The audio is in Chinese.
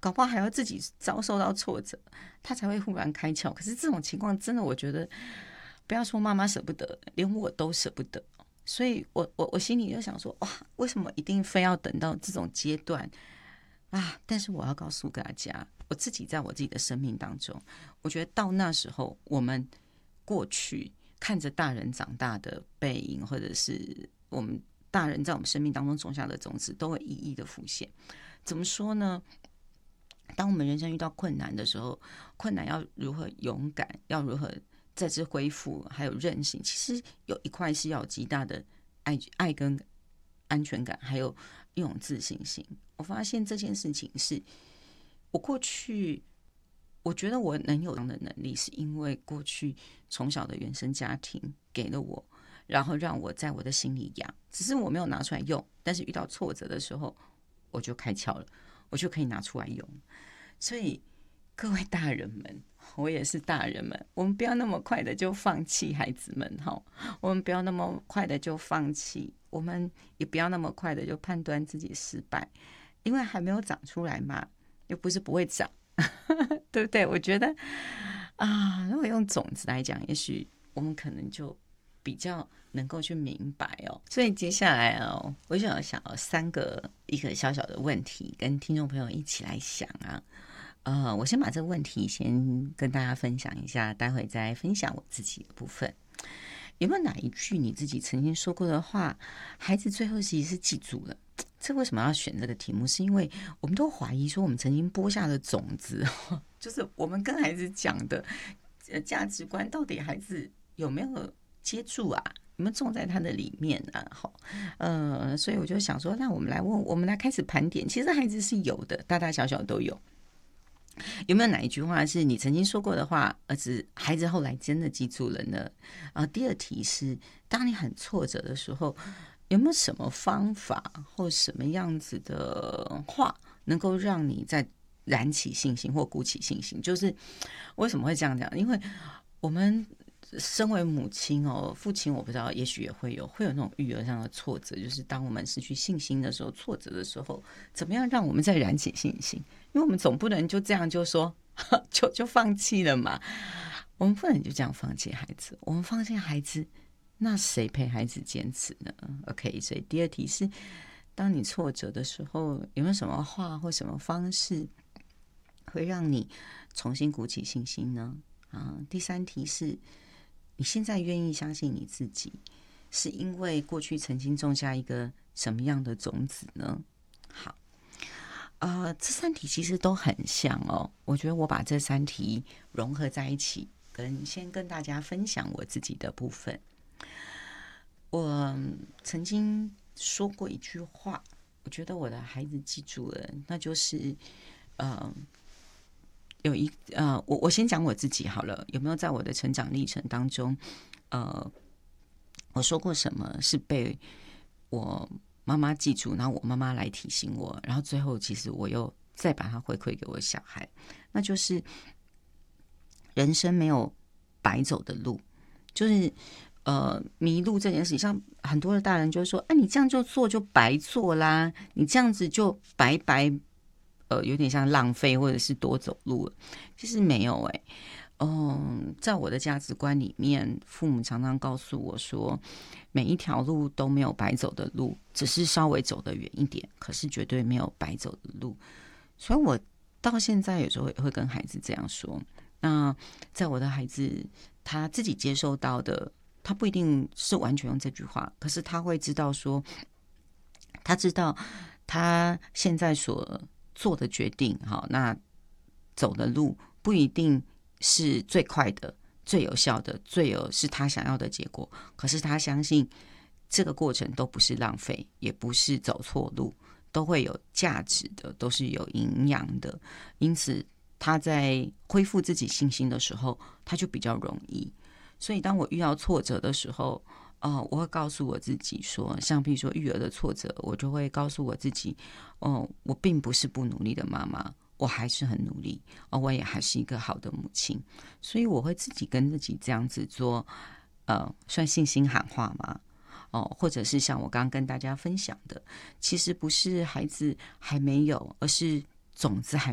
搞不好还要自己遭受到挫折，他才会忽然开窍。可是这种情况真的，我觉得不要说妈妈舍不得，连我都舍不得。所以我心里就想说，哇，为什么一定非要等到这种阶段啊？但是我要告诉大家，我自己在我自己的生命当中，我觉得到那时候，我们过去看着大人长大的背影，或者是我们大人在我们生命当中种下的种子，都会一一的浮现。怎么说呢？当我们人生遇到困难的时候，困难要如何勇敢，要如何再次恢复，还有韧性，其实有一块是要有极大的爱跟安全感，还有一种自信心。我发现这件事情是我过去，我觉得我能有这样的能力，是因为过去从小的原生家庭给了我，然后让我在我的心里养，只是我没有拿出来用。但是遇到挫折的时候，我就开窍了，我就可以拿出来用。所以各位大人们，我也是大人们，我们不要那么快的就放弃孩子们，我们不要那么快的就放弃，我们也不要那么快的就判断自己失败，因为还没有长出来嘛，又不是不会长，对不对？我觉得啊，如果用种子来讲，也许我们可能就比较能够去明白哦。所以接下来哦，我想一个小小的问题，跟听众朋友一起来想啊。我先把这个问题先跟大家分享一下，待会再分享我自己的部分。有没有哪一句你自己曾经说过的话，孩子最后其实是记住了？这为什么要选这个题目？是因为我们都怀疑说，我们曾经播下的种子，就是我们跟孩子讲的价值观，到底孩子有没有接住啊？有没有种在他的里面啊？所以我就想说，那我们来开始盘点。其实孩子是有的，大大小小都有。有没有哪一句话是你曾经说过的话，孩子后来真的记住了呢？第二题是，当你很挫折的时候，有没有什么方法或什么样子的话，能够让你再燃起信心或鼓起信心？就是为什么会这样讲？因为我们身为母亲父亲我不知道，也许也会有那种育儿上的挫折，就是当我们失去信心的时候，挫折的时候，怎么样让我们再燃起信心？因为我们总不能就这样就说就放弃了嘛，我们不能就这样放弃孩子。我们放弃孩子，那谁陪孩子坚持呢 ？OK， 所以第二题是，当你挫折的时候，有没有什么话或什么方式会让你重新鼓起信心呢？第三题是，你现在愿意相信你自己，是因为过去曾经种下一个什么样的种子呢？好，这三题其实都很像哦。我觉得我把这三题融合在一起，先跟大家分享我自己的部分。我曾经说过一句话，我觉得我的孩子记住了，那就是我先讲我自己好了。有没有在我的成长历程当中，我说过什么是被我妈妈记住，然后我妈妈来提醒我，然后最后其实我又再把它回馈给我小孩，那就是人生没有白走的路，就是迷路这件事情，像很多的大人就说，你这样就做就白做啦，你这样子就白有点像浪费或者是多走路了。其实没有在我的价值观里面，父母常常告诉我说，每一条路都没有白走的路，只是稍微走得远一点，可是绝对没有白走的路。所以我到现在有时候也会跟孩子这样说。那在我的孩子他自己接受到的，他不一定是完全用这句话，可是他会知道说，他知道他现在所做的决定，那走的路不一定是最快的、最有效的、是他想要的结果，可是他相信这个过程都不是浪费，也不是走错路，都会有价值的，都是有营养的。因此他在恢复自己信心的时候，他就比较容易。所以当我遇到挫折的时候，我会告诉我自己说，像比如说育儿的挫折，我就会告诉我自己，我并不是不努力的妈妈，我还是很努力，我也还是一个好的母亲。所以我会自己跟自己这样子做，算信心喊话嘛，或者是像我刚刚跟大家分享的，其实不是孩子还没有，而是种子还